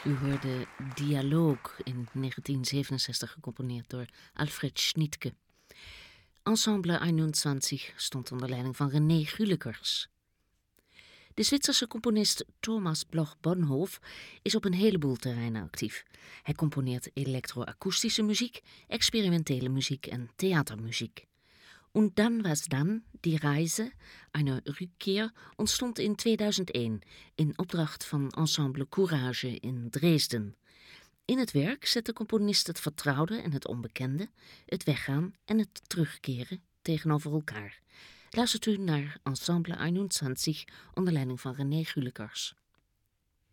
U hoorde Dialoog in 1967 gecomponeerd door Alfred Schnittke. Ensemble 21 stond onder leiding van René Gulekers. De Zwitserse componist Thomas Bloch-Bonhof is op een heleboel terreinen actief. Hij componeert elektroakoestische muziek, experimentele muziek en theatermuziek. Und dann was dann, die Reise, eine Rückkehr, ontstond in 2001 in opdracht van Ensemble Courage in Dresden. In het werk zet de componist het vertrouwde en het onbekende, het weggaan en het terugkeren tegenover elkaar. Luistert u naar Ensemble 21 onder leiding van René Gulekers.